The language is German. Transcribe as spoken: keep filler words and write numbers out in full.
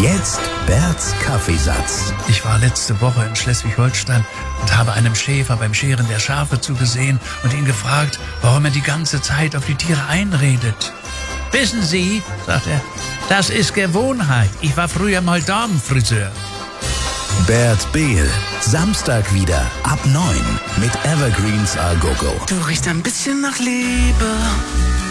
Jetzt Berts Kaffeesatz. Ich war letzte Woche in Schleswig-Holstein und habe einem Schäfer beim Scheren der Schafe zugesehen und ihn gefragt, warum er die ganze Zeit auf die Tiere einredet. Wissen Sie, sagt er, das ist Gewohnheit. Ich war früher mal Damenfriseur. Bert Behl, Samstag wieder ab neun mit Evergreens A Go Go. Du riechst ein bisschen nach Liebe.